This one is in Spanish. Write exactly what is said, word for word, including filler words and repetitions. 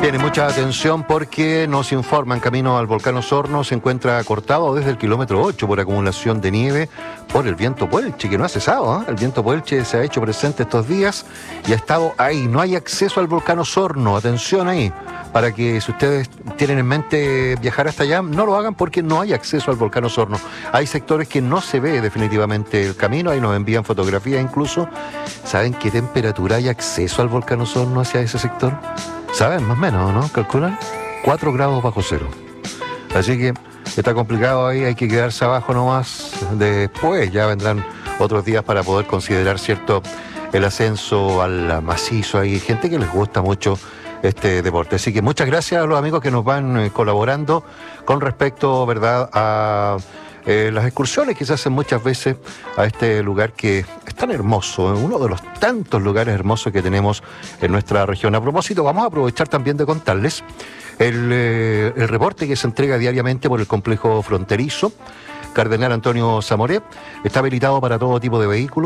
Tiene mucha atención porque nos informan, camino al volcán Osorno se encuentra cortado desde el kilómetro ocho por acumulación de nieve por el viento Puelche, que no ha cesado, ¿eh? El viento Puelche se ha hecho presente estos días y ha estado ahí. No hay acceso al volcán Osorno, atención ahí, para que si ustedes tienen en mente viajar hasta allá, no lo hagan porque no hay acceso al volcán Osorno. Hay sectores que no se ve definitivamente el camino, ahí nos envían fotografías incluso. ¿Saben qué temperatura hay acceso al volcán Osorno hacia ese sector? ¿Saben? Más o menos, ¿no? ¿Calculan? cuatro grados bajo cero. Así que está complicado ahí, hay que quedarse abajo nomás. Después ya vendrán otros días para poder considerar, ¿cierto?, el ascenso al macizo. Hay gente que les gusta mucho este deporte. Así que muchas gracias a los amigos que nos van eh, colaborando con respecto, ¿verdad?, a eh, las excursiones que se hacen muchas veces a este lugar que es tan hermoso, ¿eh? Uno de los tantos lugares hermosos que tenemos en nuestra región. A propósito, vamos a aprovechar también de contarles el, eh, el reporte que se entrega diariamente por el complejo fronterizo Cardenal Antonio Zamoré. Está habilitado para todo tipo de vehículos.